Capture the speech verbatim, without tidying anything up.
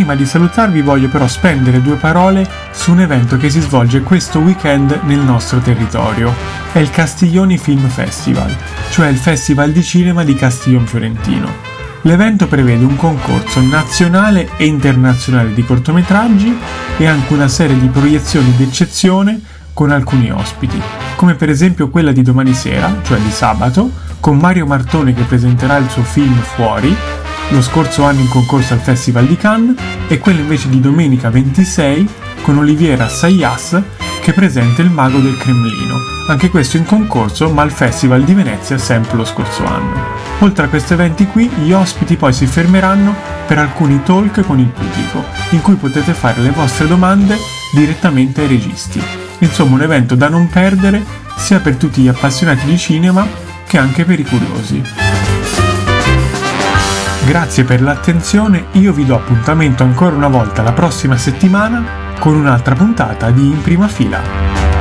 Prima di salutarvi voglio però spendere due parole su un evento che si svolge questo weekend nel nostro territorio. È il Castiglioni Film Festival, cioè il festival di cinema di Castiglion Fiorentino. L'evento prevede un concorso nazionale e internazionale di cortometraggi e anche una serie di proiezioni d'eccezione con alcuni ospiti, come per esempio quella di domani sera, cioè di sabato, con Mario Martone che presenterà il suo film Fuori, lo scorso anno in concorso al Festival di Cannes, e quella invece di domenica ventisei con Olivier Assayas che presenta Il Mago del Cremlino, anche questo in concorso ma al Festival di Venezia sempre lo scorso anno. Oltre a questi eventi qui, gli ospiti poi si fermeranno per alcuni talk con il pubblico, in cui potete fare le vostre domande direttamente ai registi. Insomma, un evento da non perdere sia per tutti gli appassionati di cinema che anche per i curiosi. Grazie per l'attenzione, io vi do appuntamento ancora una volta la prossima settimana con un'altra puntata di In Prima Fila.